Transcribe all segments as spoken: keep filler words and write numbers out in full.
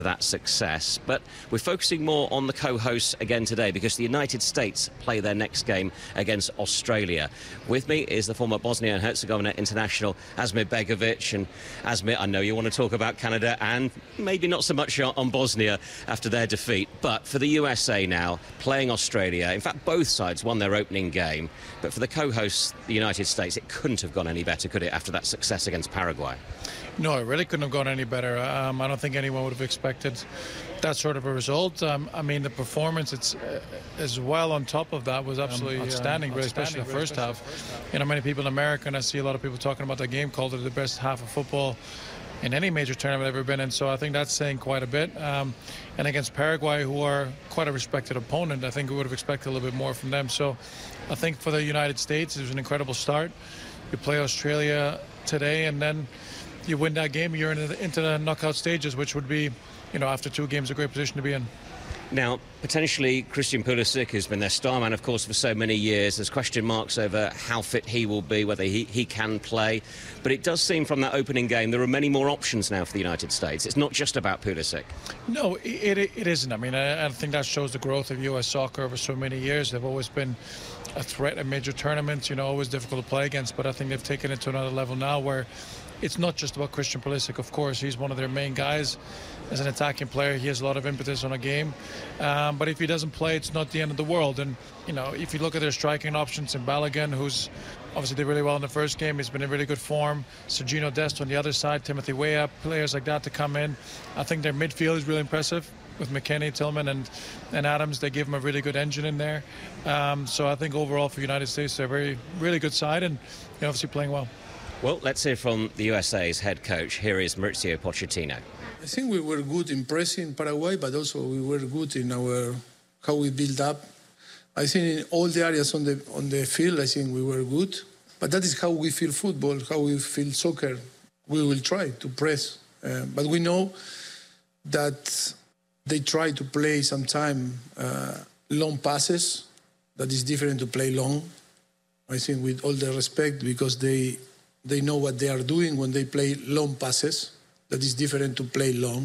that success. But we're focusing more on the co-hosts again today because the United States play their next game against Australia. With me is the former Bosnia and Herzegovina international Asmir Begovic. And Asmir, I know you want to talk about Canada and maybe not so much on Bosnia after their defeat, but for the U S A now playing Australia, in fact both sides won their opening game, but for the co-hosts, the United States, it couldn't have gone any better, could it, after that success against Paraguay? No, it really couldn't have gone any better. Um, I don't think anyone would have expected that sort of a result. Um, I mean, the performance it's, uh, as well on top of that was absolutely um, outstanding, um, really, especially the first half. You know, many people in America, and I see a lot of people talking about that game, called it the best half of football in any major tournament I've ever been in, so I think that's saying quite a bit. Um, and against Paraguay, who are quite a respected opponent, I think we would have expected a little bit more from them. So I think for the United States, it was an incredible start. You play Australia today, and then you win that game, you're into the, into the knockout stages, which would be, you know, after two games, a great position to be in. Now, potentially, Christian Pulisic, who's been their star man, of course, for so many years, there's question marks over how fit he will be, whether he, he can play. But it does seem from that opening game there are many more options now for the United States. It's not just about Pulisic. No, it, it, it isn't. I mean, I, I think that shows the growth of U S soccer over so many years. They've always been a threat in major tournaments, you know, always difficult to play against. But I think they've taken it to another level now where it's not just about Christian Pulisic. Of course, he's one of their main guys. As an attacking player, he has a lot of impetus on a game. Um, but if he doesn't play, it's not the end of the world. And, you know, if you look at their striking options in Balogun, who's obviously did really well in the first game, he's been in really good form. Sergino Dest on the other side, Timothy Weah, players like that to come in. I think their midfield is really impressive with McKennie, Tillman, and, and Adams. They give them a really good engine in there. Um, so I think overall for the United States, they're a very, really good side and you know, obviously playing well. Well, let's hear from the U S A's head coach. Here is Mauricio Pochettino. I think we were good in pressing Paraguay, but also we were good in our how we build up. I think in all the areas on the on the field, I think we were good. But that is how we feel football, how we feel soccer. We will try to press, uh, but we know that they try to play sometimes uh, long passes. That is different to play long. I think with all the respect, because they they know what they are doing when they play long passes. That is different to play long.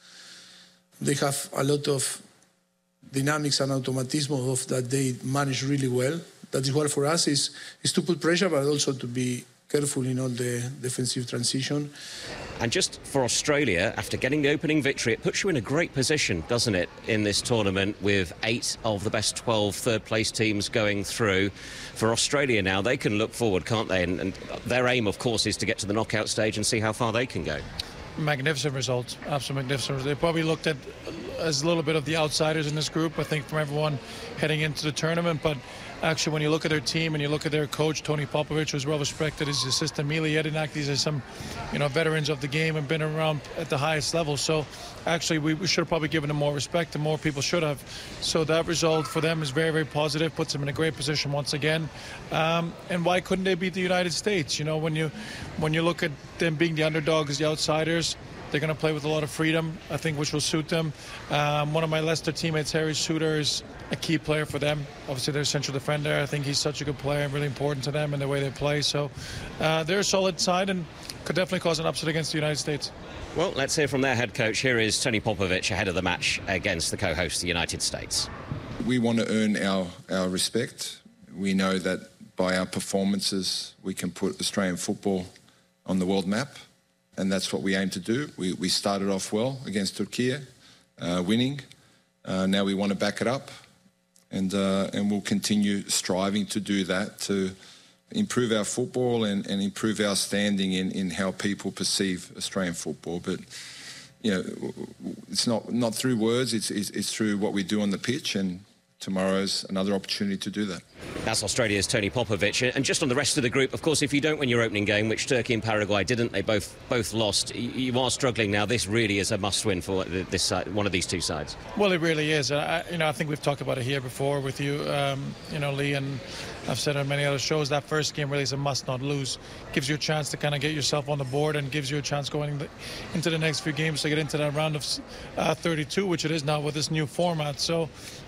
They have a lot of dynamics and automatism of that they manage really well. That is what for us is, is to put pressure, but also to be careful in all the defensive transition. And just for Australia, after getting the opening victory, it puts you in a great position, doesn't it, in this tournament with eight of the best twelve third-place teams going through. For Australia now, they can look forward, can't they? And, and their aim, of course, is to get to the knockout stage and see how far they can go. Magnificent results, absolutely magnificent. They probably looked at as a little bit of the outsiders in this group, I think, from everyone heading into the tournament. But actually, when you look at their team and you look at their coach, Tony Popovich, who's well respected, his assistant, Mile Jedinak, these are some, you know, veterans of the game and been around at the highest level. So actually, we, we should have probably given them more respect, and more people should have. So that result for them is very, very positive, puts them in a great position once again. Um, and why couldn't they beat the United States? You know, when you when you look at them being the underdogs, the outsiders, they're going to play with a lot of freedom, I think, which will suit them. Um, one of my Leicester teammates, Harry Suter, is a key player for them. Obviously, they're a central defender. I think he's such a good player and really important to them in the way they play. So uh, they're a solid side and could definitely cause an upset against the United States. Well, let's hear from their head coach. Here is Tony Popovich ahead of the match against the co-host, the United States. We want to earn our, our respect. We know that by our performances, we can put Australian football on the world map. And that's what we aim to do. We, we started off well against Turkey, uh, winning. Uh, now we want to back it up, and uh, and we'll continue striving to do that, to improve our football and, and improve our standing in, in how people perceive Australian football. But, you know, it's not, not through words, it's, it's, it's through what we do on the pitch, and tomorrow's another opportunity to do that. That's Australia's Tony Popovich. And just on the rest of the group, of course, if you don't win your opening game, which Turkey and Paraguay didn't, they both both lost, you are struggling now. This really is a must-win for this side, one of these two sides. Well, it really is. I, you know, I think we've talked about it here before with you, um, you know, Lee, and I've said on many other shows, that first game really is a must-not-lose. Gives you a chance to kind of get yourself on the board and gives you a chance going into the next few games to get into that round of uh, thirty-two, which it is now with this new format. So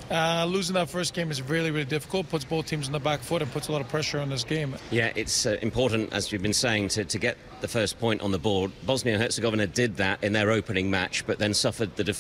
Uh, losing that first game is really, really difficult. Puts both teams on the back foot and puts a lot of pressure on this game. Yeah, it's uh, important, as you've been saying, to, to get the first point on the board. Bosnia and Herzegovina did that in their opening match, but then suffered the defeat